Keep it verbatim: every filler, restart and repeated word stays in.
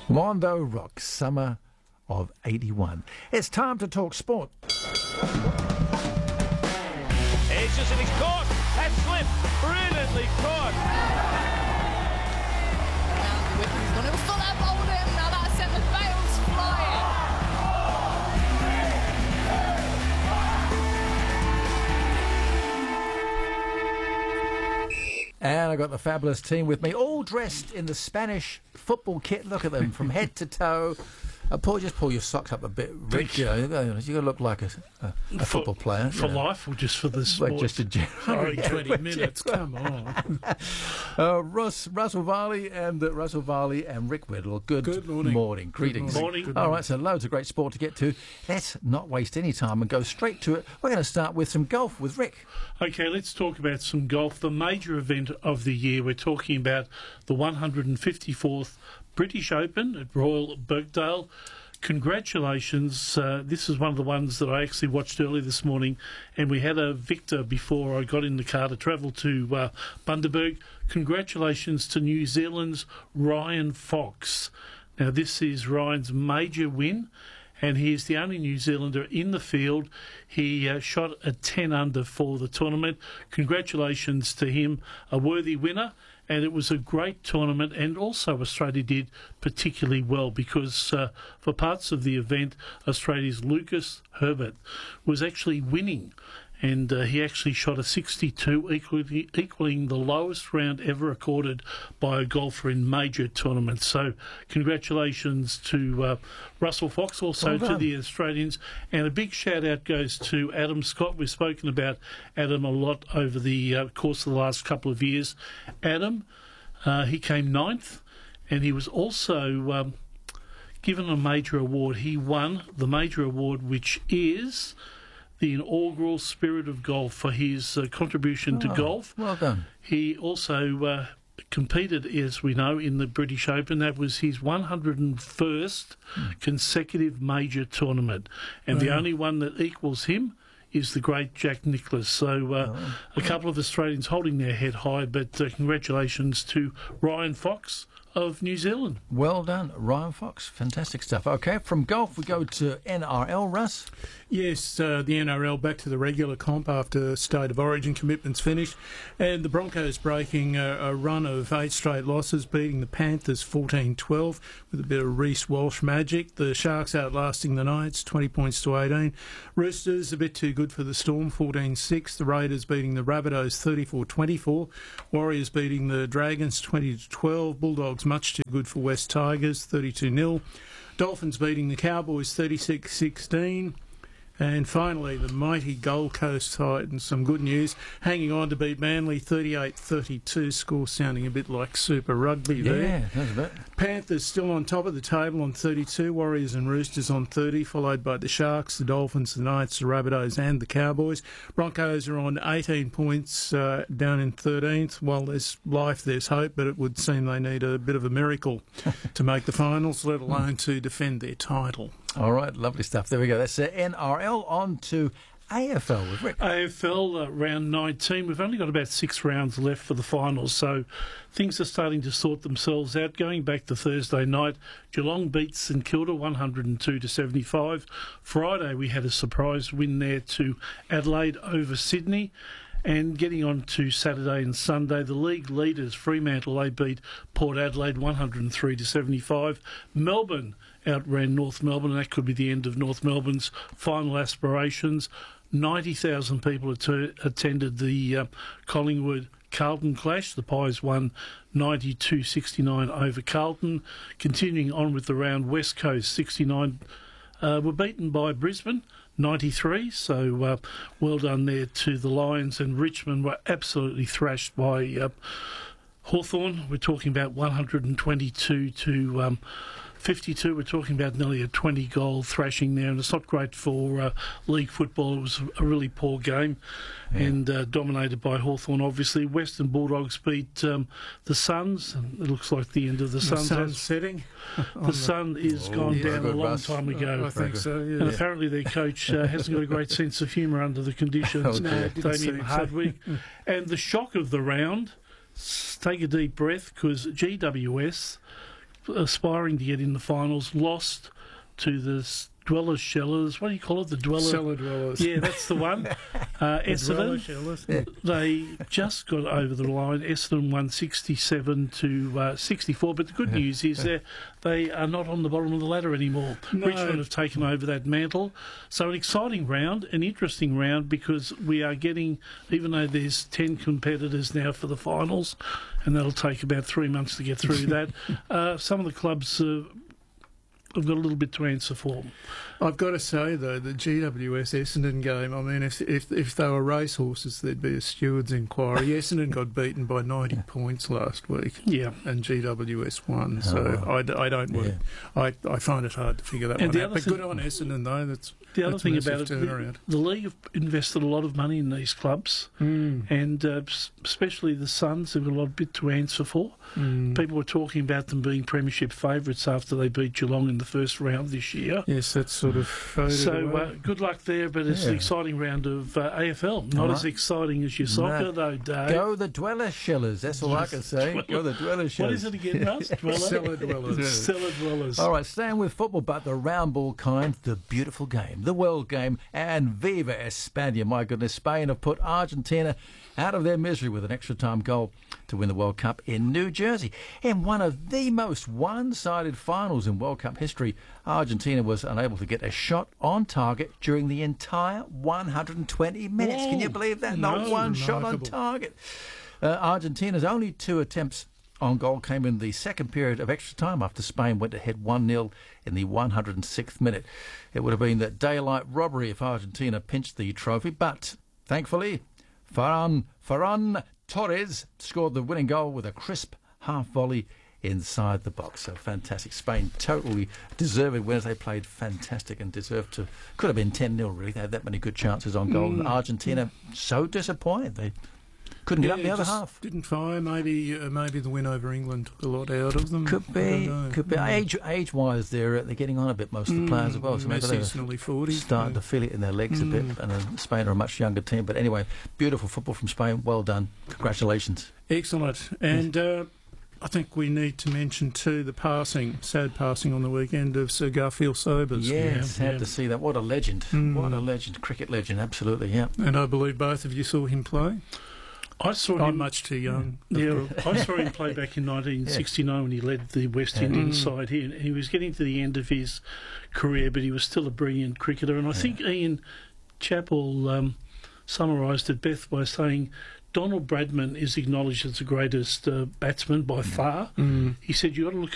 Mondo Rock, summer of eighty-one. It's time to talk sport. It's just in his court. That slip, brilliantly caught. Now the Wickham's going to full up hold him. Now that sent the Bales flying. And I got the fabulous team with me, all dressed in the Spanish football kit. Look at them from head to toe. Uh, Paul, just pull your socks up a bit, Rick. You know, you're going to look like a, a, a for, football player. For you know. life or just for the sport? Like just a general. Sorry, twenty minutes, come on. uh, Russ, Russell Varley and uh, Russell Varley and Rick Whittle. Good, Good morning. morning. Greetings. Good morning. Good All morning. right, so loads of great sport to get to. Let's not waste any time and go straight to it. We're going to start with some golf with Rick. Okay, let's talk about some golf. The major event of the year, we're talking about the one hundred fifty-fourth British Open at Royal Birkdale. Congratulations. Uh, this is one of the ones that I actually watched early this morning, and we had a victor before I got in the car to travel to uh, Bundaberg. Congratulations to New Zealand's Ryan Fox. Now, this is Ryan's major win, and he is the only New Zealander in the field. He uh, shot a ten under for the tournament. Congratulations to him, a worthy winner. And it was a great tournament, and also Australia did particularly well because uh, for parts of the event, Australia's Lucas Herbert was actually winning, and uh, he actually shot a sixty-two, equaling, equaling the lowest round ever recorded by a golfer in major tournaments. So congratulations to uh, Russell Fox, also Well to the Australians, and a big shout-out goes to Adam Scott. We've spoken about Adam a lot over the uh, course of the last couple of years. Adam, uh, he came ninth, and he was also um, given a major award. He won the major award, which is the inaugural Spirit of Golf for his uh, contribution to Oh, golf. Well done. He also uh, competed, as we know, in the British Open. That was his one hundred first consecutive major tournament. And the only one that equals him is the great Jack Nicklaus. So uh, Oh. a couple of Australians holding their head high, but uh, congratulations to Ryan Fox of New Zealand. Well done, Ryan Fox. Fantastic stuff. Okay, from golf we go to N R L, Russ. Yes, uh, the N R L back to the regular comp after State of Origin commitments finished, and the Broncos breaking a, a run of eight straight losses, beating the Panthers fourteen twelve with a bit of Reece Walsh magic. The Sharks outlasting the Knights twenty points to eighteen. Roosters a bit too good for the Storm fourteen six. The Raiders beating the Rabbitohs thirty-four twenty-four. Warriors beating the Dragons twenty to twelve. Bulldogs much too good for West Tigers thirty-two nil. Dolphins beating the Cowboys thirty-six sixteen. And finally, the mighty Gold Coast Titans, some good news, hanging on to beat Manly thirty-eight thirty-two, score sounding a bit like Super Rugby there. Yeah, that's a bit. Panthers still on top of the table on thirty-two, Warriors and Roosters on thirty, followed by the Sharks, the Dolphins, the Knights, the Rabbitohs and the Cowboys. Broncos are on eighteen points, uh, down in thirteenth. Well, there's life, there's hope, but it would seem they need a bit of a miracle to make the finals, let alone to defend their title. All right, lovely stuff. There we go. That's uh, N R L. On to A F L with Rick. A F L uh, round nineteen. We've only got about six rounds left for the finals, so things are starting to sort themselves out. Going back to Thursday night, Geelong beat St Kilda one hundred two to seventy-five. Friday we had a surprise win there to Adelaide over Sydney. And getting on to Saturday and Sunday, the league leaders, Fremantle, they beat Port Adelaide one hundred three to seventy-five. Melbourne outran North Melbourne, and that could be the end of North Melbourne's final aspirations. ninety thousand people att- attended the uh, Collingwood Carlton clash. The Pies won ninety-two sixty-nine over Carlton. Continuing on with the round, West Coast sixty-nine uh, were beaten by Brisbane ninety-three, so uh, well done there to the Lions, and Richmond were absolutely thrashed by uh, Hawthorn. We're talking about one hundred twenty-two to um, fifty-two. We're talking about nearly a twenty goal thrashing there, and it's not great for uh, league football. It was a really poor game, yeah. and uh, dominated by Hawthorn, obviously. Western Bulldogs beat um, the Suns, and it looks like the end of the, The Suns. sun's setting. The sun is Oh, gone yeah, down a good long Russ. time ago. I think so, yeah. And apparently their coach uh, hasn't got a great sense of humour under the conditions. Oh, dear. didn't Damien seem so. Hardwick. And the shock of the round, s- take a deep breath, because G W S aspiring to get in the finals, lost to the s- Dwellers Shellers. What do you call it? The Dweller... Cellar dwellers. Yeah, that's the one. Uh, Essendon, Shellers. they just got over the line. Essendon won sixty-seven to uh, sixty-four. But the good news is that they are not on the bottom of the ladder anymore. No. Richmond have taken over that mantle. So an exciting round, an interesting round, because we are getting, even though there's ten competitors now for the finals, and that'll take about three months to get through that, uh, some of the clubs... Uh, I've got a little bit to answer for. I've got to say, though, the G W S Essendon game, I mean, if if if they were racehorses, there'd be a steward's inquiry. Essendon got beaten by ninety points last week. Yeah. And G W S won. So Oh, I, d- I don't want I, I find it hard to figure that And one the out. other But thing- good on Essendon, though. That's The other that's thing a about it, massive the, turnaround. the league have invested a lot of money in these clubs, Mm. and uh, s- especially the Suns have got a lot of bit to answer for. Mm. People were talking about them being premiership favourites after they beat Geelong in the first round this year. Yes, that's sort of faded So away. uh, good luck there, but it's Yeah. an exciting round of uh, A F L. Not All as right. exciting as your soccer, No. though, Dave. Go the Dweller Shellers. That's all I can say. Go the Dweller Shellers. What is it again, Russ? Dweller? Cellar dwellers. Cellar dwellers. All right, staying with football, but the round ball kind, the beautiful game, the world game, and Viva España. My goodness, Spain have put Argentina out of their misery with an extra time goal to win the World Cup in New Jersey. In one of the most one-sided finals in World Cup history, Argentina was unable to get a shot on target during the entire one hundred twenty minutes. Can you Whoa. believe that? Not No, one shot on remarkable. target. Uh, Argentina's only two attempts on goal came in the second period of extra time after Spain went ahead one nil in the one hundred sixth minute. It would have been that daylight robbery if Argentina pinched the trophy, but thankfully, Ferran, Ferran Torres scored the winning goal with a crisp half volley inside the box. So fantastic. Spain totally deserved winners. They played fantastic and deserved to. Could have been ten nil, really. They had that many good chances on goal. And Argentina, so disappointed. They couldn't get Yeah, up the other just half. Didn't fire. Maybe uh, maybe the win over England took a lot out of them. Could I be, don't know. could be. Mm. Age, age-wise, they're uh, they're getting on a bit. Most of the players as well. So maybe Messi's they're nearly forty. starting yeah. to feel it in their legs a bit. And uh, Spain are a much younger team. But anyway, beautiful football from Spain. Well done. Congratulations. Excellent. And uh, I think we need to mention too the passing, sad passing on the weekend of Sir Garfield Sobers. Yes, yeah, had yeah. to see that. What a legend. Mm. What a legend. Cricket legend. Absolutely. Yeah. And I believe both of you saw him play. I saw I'm him much too young. Yeah, I saw him play back in nineteen sixty-nine when he led the West Yeah. Indian Mm. side here. He was getting to the end of his career, but he was still a brilliant cricketer. And I think Ian Chappell um, summarised it best by saying Donald Bradman is acknowledged as the greatest uh, batsman by far. Mm. He said, you've got to look